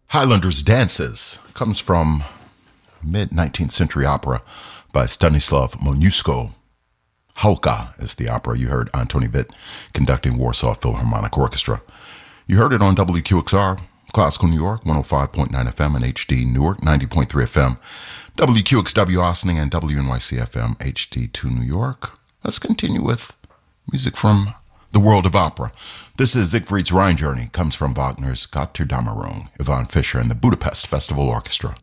Highlanders Dances comes from mid-19th century opera by Stanislav Moniuszko. Halka is the opera. You heard Antoni Witt conducting Warsaw Philharmonic Orchestra. You heard it on WQXR, Classical New York, 105.9 FM and HD Newark, 90.3 FM, WQXW Ossining and WNYC FM, HD2 New York. Let's continue with music from the world of opera. This is Siegfried's Rhine Journey, comes from Wagner's Götterdämmerung, Ivan Fischer and the Budapest Festival Orchestra.